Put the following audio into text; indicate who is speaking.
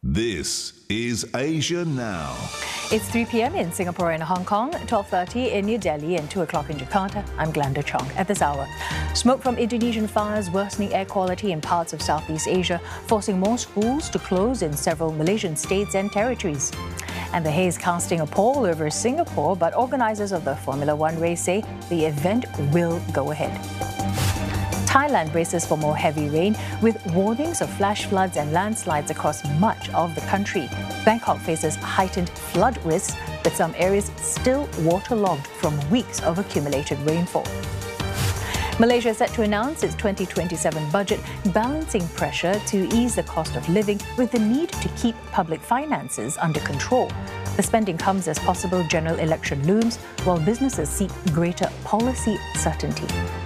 Speaker 1: This is Asia Now.
Speaker 2: It's 3 p.m. in Singapore and Hong Kong, 12:30 in New Delhi and 2 o'clock in Jakarta. I'm Glenda Chong. At this hour, smoke from Indonesian fires, worsening air quality in parts of Southeast Asia, forcing more schools to close in several Malaysian states and territories. And the haze casting a pall over Singapore, but organisers of the Formula One race say the event will go ahead. Thailand braces for more heavy rain with warnings of flash floods and landslides across much of the country. Bangkok faces heightened flood risks, with some areas still waterlogged from weeks of accumulated rainfall. Malaysia is set to announce its 2027 budget, balancing pressure to ease the cost of living with the need to keep public finances under control. The spending comes as possible general election looms, while businesses seek greater policy certainty.